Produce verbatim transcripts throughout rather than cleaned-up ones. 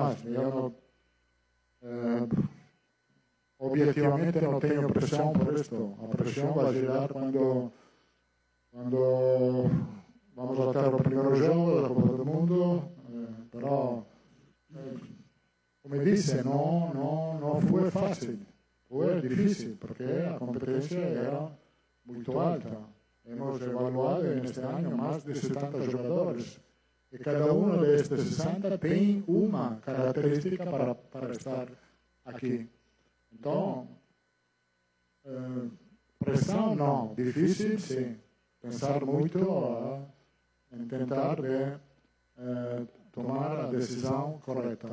más. Yo no, eh, objetivamente no tengo presión por esto. La presión va a llegar cuando, cuando vamos a ter o primeiro jogo da Copa do Mundo, eh, pero, eh, como disse, não, não, não foi fácil, foi difícil, porque a competência era muito alta. Hemos evaluado neste ano mais de setenta jogadores, e cada um destes sessenta tem uma característica para, para estar aqui. Então, eh, pressão não, difícil sim, pensar muito a em tentar de, eh, tomar a decisão correta.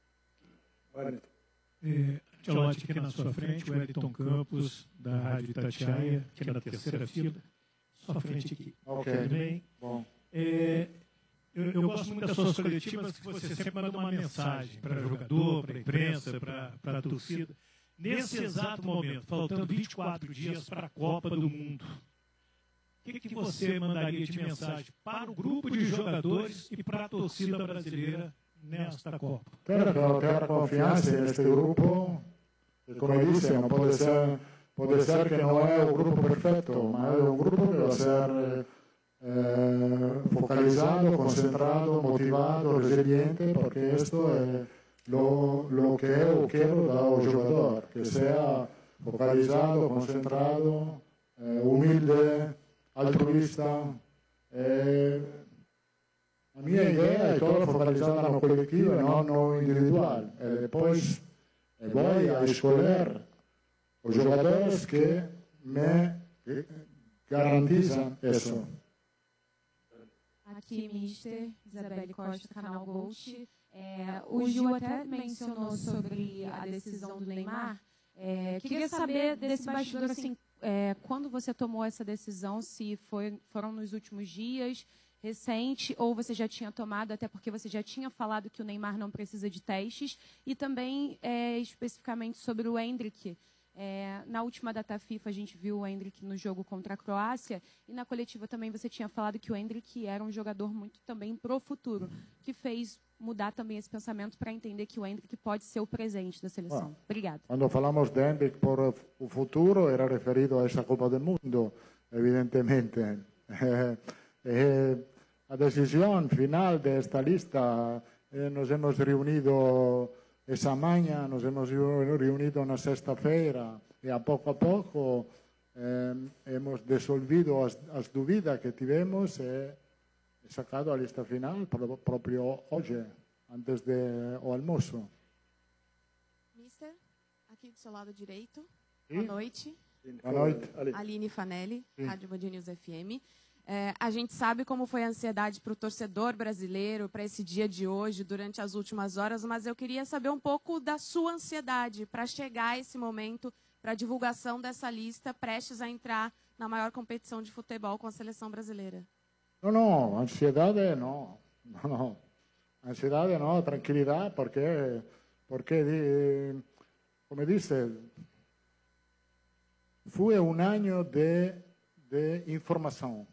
É, Tchalote, aqui na sua frente, o Wellington Campos, da Rádio Itatiaia, que é da terceira fila. Sua frente aqui. Ok, tudo bem? Bom. É, eu, eu gosto muito das suas coletivas, que você sempre manda uma mensagem para jogador, para a imprensa, para a torcida. Nesse exato momento, faltando vinte e quatro dias para a Copa do Mundo, o que, que você mandaria de mensagem para o grupo de jogadores e para a torcida brasileira nesta Copa? Ter, ter confiança neste grupo, e como eu disse, não pode ser, pode ser que não é o grupo perfeito, mas é um grupo que vai ser eh, focalizado, concentrado, motivado, resiliente, porque isto é lo, lo que eu quero do jogador, que seja focalizado, concentrado, eh, humilde, altruista. Eh, a minha ideia é toda focalizada no coletivo e não no individual. E depois vou escolher os jogadores que me garantizam isso. Aqui, mister Isabelle Costa, canal Gold. É, o Gil até mencionou sobre a decisão do Neymar. É, queria saber desse bastidor, assim, é, quando você tomou essa decisão, se foi, foram nos últimos dias, recente, ou você já tinha tomado, até porque você já tinha falado que o Neymar não precisa de testes, e também é, especificamente sobre o Endrick. É, na última data FIFA a gente viu o Endrick no jogo contra a Croácia, e na coletiva também você tinha falado que o Endrick era um jogador muito também pro futuro, que fez mudar também esse pensamento para entender que o Endrick pode ser o presente da seleção. Bueno, Obrigada. Quando falamos de Endrick por o futuro, era referido a essa Copa do Mundo, evidentemente. Eh, eh, a decisão final desta lista, eh, nos hemos reunido essa manhã, nos hemos reunido na sexta-feira, e a pouco a pouco eh, hemos dissolvido as, as dúvidas que tivemos e sacado a lista final proprio hoje, antes do almoço. Mister, aqui do seu lado direito, Sim. boa noite. Boa noite. Aline Fanelli, Sim. Rádio Band News F M. É, a gente sabe como foi a ansiedade para o torcedor brasileiro, para esse dia de hoje, durante as últimas horas, mas eu queria saber um pouco da sua ansiedade para chegar a esse momento, para a divulgação dessa lista, prestes a entrar na maior competição de futebol com a seleção brasileira. Não, não, ansiedade não. Não, não. Ansiedade não, tranquilidade, porque, porque como disse, foi um ano de, de informação.